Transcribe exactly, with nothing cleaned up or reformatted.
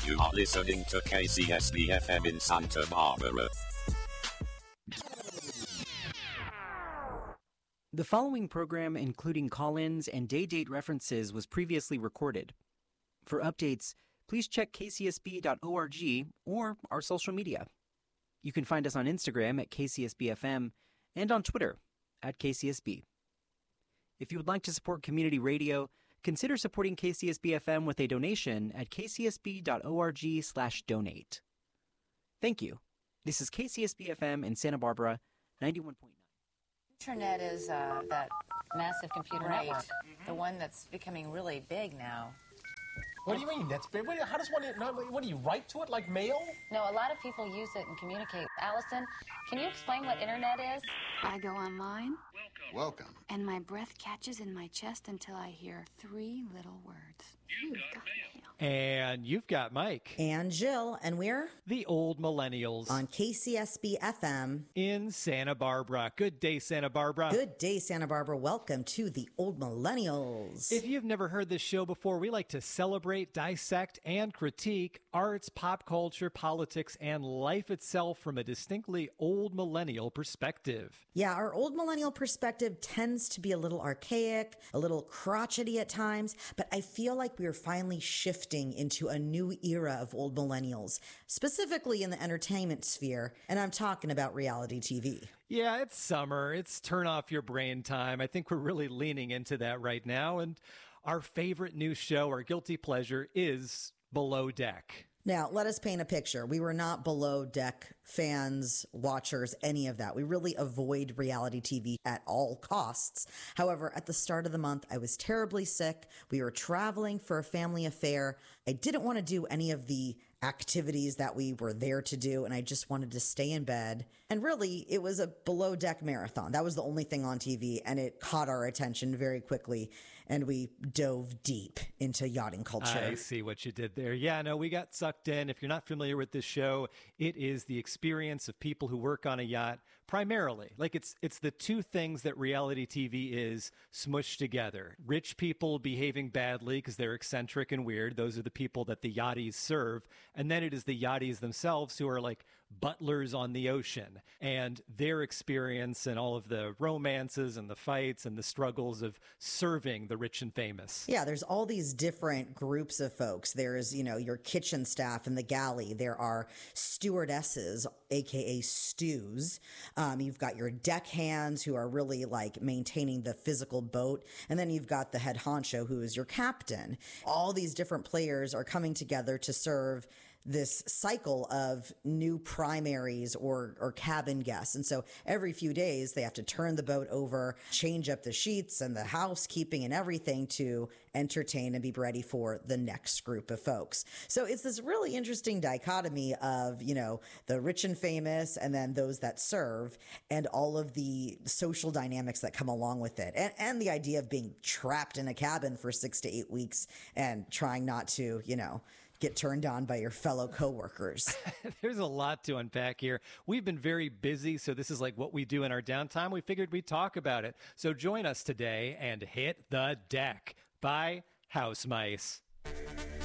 You are listening to K C S B F M in Santa Barbara. The following program, including call-ins and day-date references, was previously recorded. For updates, please check k c s b dot org or our social media. You can find us on Instagram at K C S B F M and on Twitter at K C S B. If you would like to support community radio, consider supporting K C S B F M with a donation at k c s b dot org slash donate. Thank you. This is K C S B F M in Santa Barbara, ninety-one point nine. Internet is uh, that massive computer Right. network, the one that's becoming really big now. What do you mean? That's big. What, how does one? What do you write to it like mail? No, a lot of people use it and communicate. Allison, can you explain what internet is? I go online, Welcome. and my breath catches in my chest until I hear three little words. You've got mail. And you've got Mike. And Jill, and we're The Old Millennials. on K C S B F M. In Santa Barbara. Good day, Santa Barbara. Good day, Santa Barbara. Welcome to The Old Millennials. If you've never heard this show before, we like to celebrate, dissect, and critique arts, pop culture, politics, and life itself from a distinctly old millennial perspective. Yeah, our old millennial perspective tends to be a little archaic, a little crotchety at times, but I feel like we are finally shifting into a new era of old millennials, specifically in the entertainment sphere, and I'm talking about reality T V. Yeah, it's summer. It's turn off your brain time. I think we're really leaning into that right now. And our favorite new show, our guilty pleasure, is Below Deck. Now, let us paint a picture. We were not Below Deck fans, watchers, any of that. We really avoid reality T V at all costs. However, at the start of the month, I was terribly sick. We were traveling for a family affair. I didn't want to do any of the activities that we were there to do, and I just wanted to stay in bed. And really, it was a Below Deck marathon. That was the only thing on T V, and it caught our attention very quickly, and we dove deep into yachting culture. I see what you did there. Yeah, no, we got sucked in. If you're not familiar with this show, it is the experience of people who work on a yacht primarily. Like it's it's the two things that reality T V is smushed together. Rich people behaving badly because they're eccentric and weird. Those are the people that the yachties serve. And then it is the yachties themselves who are like butlers on the ocean, and their experience and all of the romances and the fights and the struggles of serving the rich and famous. Yeah, there's all these different groups of folks. There's, you know, your kitchen staff in the galley. There are stewardesses, aka stews. Um, you've got your deckhands who are really like maintaining the physical boat. And then you've got the head honcho who is your captain. All these different players are coming together to serve this cycle of new primaries or, or cabin guests. And so every few days they have to turn the boat over, change up the sheets and the housekeeping and everything to entertain and be ready for the next group of folks. So it's this really interesting dichotomy of, you know, the rich and famous and then those that serve and all of the social dynamics that come along with it. And, and the idea of being trapped in a cabin for six to eight weeks and trying not to, you know, get turned on by your fellow coworkers. There's a lot to unpack here. We've been very busy, so this is like what we do in our downtime. We figured we'd talk about it. So join us today and hit the deck by House Mice.